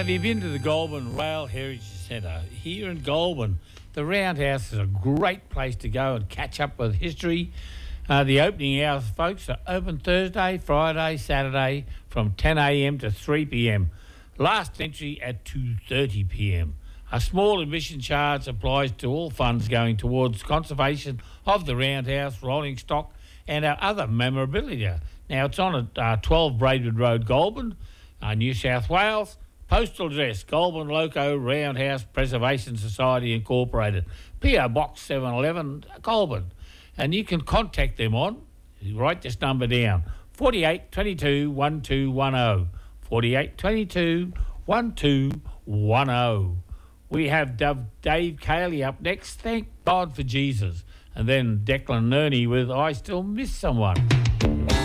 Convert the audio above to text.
have you been to the Goulburn Rail Heritage Centre? Here in Goulburn, the Roundhouse is a great place to go and catch up with history. The opening hours, folks, are open Thursday, Friday, Saturday from 10 a.m. to 3 p.m. Last entry at 2:30 p.m. A small admission charge applies to all funds going towards conservation of the Roundhouse, rolling stock and our other memorabilia. Now, it's on at 12 Braidwood Road, Goulburn, New South Wales. Postal address, Goulburn Loco Roundhouse Preservation Society Incorporated, PO Box 711, Goulburn. And you can contact them on, write this number down, 48 22 1210. 48 22 1210. We have Dave Cayley up next, Thank God for Jesus. And then Declan Nerney with I Still Miss Someone.